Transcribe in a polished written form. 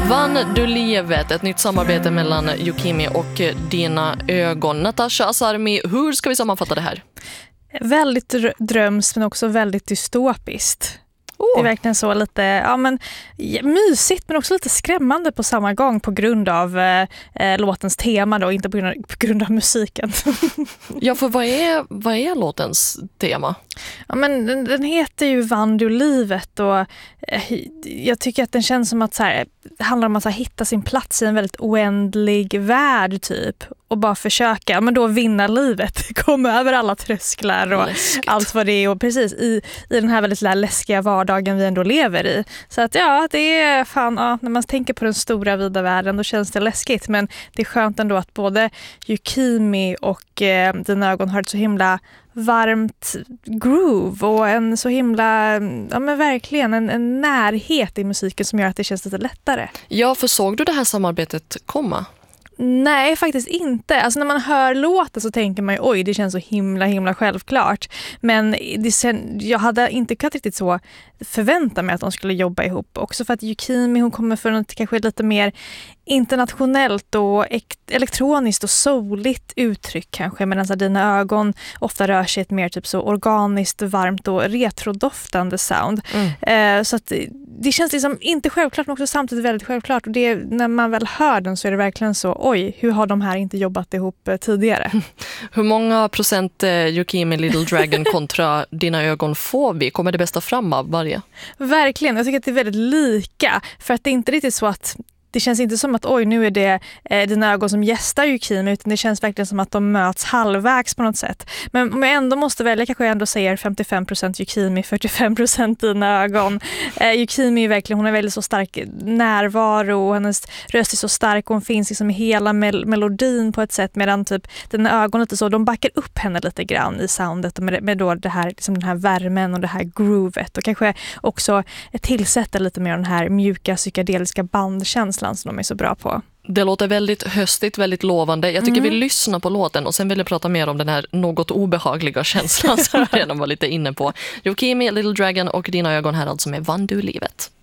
Vann du livet? Ett nytt samarbete mellan Yukimi och Dina ögon. Natasha Asarmi, hur ska vi sammanfatta det här? Väldigt dröms men också väldigt dystopiskt. Det är verkligen så lite mysigt men också lite skrämmande på samma gång på grund av låtens tema då, inte på grund av musiken. Ja, för vad är låtens tema? Ja, men den heter ju Vann du livet och jag tycker att den känns som att det handlar om att hitta sin plats i en väldigt oändlig värld typ och bara försöka då vinna livet, komma över alla trösklar och läskigt. Allt vad det är och precis i den här väldigt läskiga vardagen vi ändå lever i. Så att det är när man tänker på den stora vida världen då känns det läskigt, men det är skönt ändå att både Yukimi och Dina ögon har ett så himla varmt groove och en så himla, verkligen en närhet i musiken som gör att det känns lite lättare. Ja, för såg du det här samarbetet komma? Nej, faktiskt inte. Alltså när man hör låten så tänker man ju, oj, det känns så himla självklart. Men jag hade inte kunnat riktigt så förvänta mig att de skulle jobba ihop. Också för att Yukimi, hon kommer från ett kanske lite mer internationellt och elektroniskt och souligt uttryck kanske, medan Dina ögon ofta rör sig ett mer typ så organiskt, varmt och retrodoftande sound. Så att det känns liksom inte självklart men också samtidigt väldigt självklart, och det, när man väl hör den så är det verkligen så, oj, hur har de här inte jobbat ihop tidigare? Hur många procent Yukimi Little Dragon kontra Dina ögon får vi? Kommer det bästa fram av varje? Verkligen, jag tycker att det är väldigt lika, för att det är inte riktigt så att det känns inte som att oj, nu är det Dina ögon som gästar Yukimi, utan det känns verkligen som att de möts halvvägs på något sätt. Men om jag ändå måste välja kanske jag ändå säger 55% Yukimi, 45% Dina ögon. Yukimi är verkligen, hon är väldigt så stark närvaro och hennes röst är så stark och hon finns liksom i hela melodin på ett sätt, medan typ Dina ögon lite så, de backar upp henne lite grann i soundet och med då det här, liksom den här värmen och det här groovet, och kanske också tillsätter lite mer den här mjuka psykedeliska bandkänslan som de är så bra på. Det låter väldigt höstigt, väldigt lovande. Jag tycker vi lyssnar på låten och sen vill jag prata mer om den här något obehagliga känslan som jag redan var lite inne på. Yukimi, Little Dragon och Dina ögon här alltså med Vann du livet.